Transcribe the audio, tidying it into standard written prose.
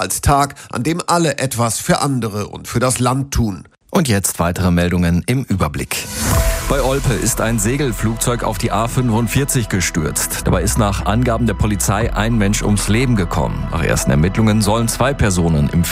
als Tag, an dem alle etwas für andere und für das Land tun. Und jetzt weitere Meldungen im Überblick. Bei Olpe ist ein Segelflugzeug auf die A45 gestürzt. Dabei ist nach Angaben der Polizei ein Mensch ums Leben gekommen. Nach ersten Ermittlungen sollen 2 Personen im